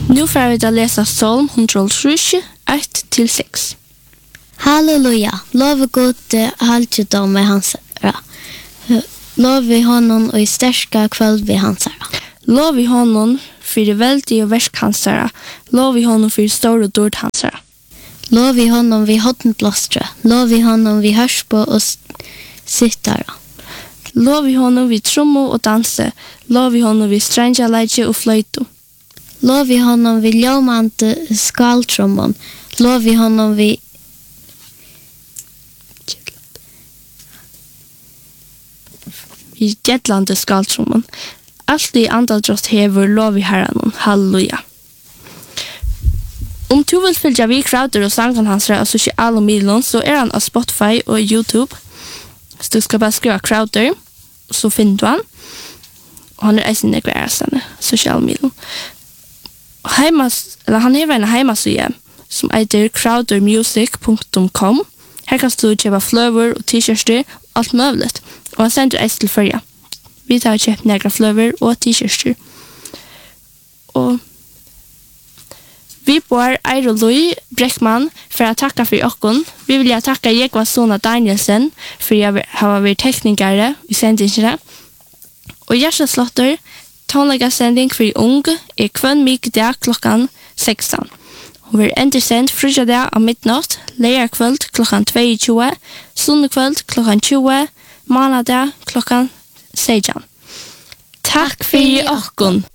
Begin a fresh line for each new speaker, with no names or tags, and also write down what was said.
Nu får vi da lese Salm 103, 1-6.
Halleluja, love god halvdom med hans ra. Love honom og i sterska kvöld vi hans ra.
Lov i honom for veldig og versk hans ra. Lov i honom for stor og dård hans ra.
Lov i honom vi hottenblåstre. Lov i honom vi hørspo og sittara.
Lov i honom vi trommo og danse. Lov i honom vi strengaleidje og fløyto.
Lov i honom vi ljomante skaltrommon. Lov i honom vi
gjettlande skaltrommon. Alt i andaldrost hever lov i herranon. Halleluja. Om du vil følge vi Crowder og sangen hans og sosiale medier, så han av Spotify og YouTube. Så du skal bare skrive Crowder, så finner du han. Og han eisen nekværestende sosiale medier. Han har en heimaside som heter crowdermusic.com. Her kan du kjøpe fløver og t-shirts alt mulig. Og han sender eisen til førje. Vi tar kjøpt negra fløver og t-shirts. Og vi bor Eiro Lui Breckman for å takke for okken. Vi vil takke Jekva Sona Danielsen for å ha vært teknikere i sendingene. Og Gjerstaslotter, tonleggasending for ung kvann mye dag klokken 16. Hun vil endersendt frugge dag av midnatt, leierkveld klokken 22, sunnekveld klokken 20, mandag klokken 16. Takk for okken!